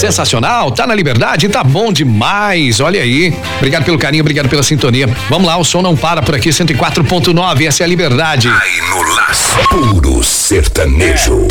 sensacional, tá na Liberdade, tá bom demais, olha aí. Obrigado pelo carinho, obrigado pela sintonia. Vamos lá, o som não para por aqui, 104.9, essa é a Liberdade. Aí no Laço, puro sertanejo.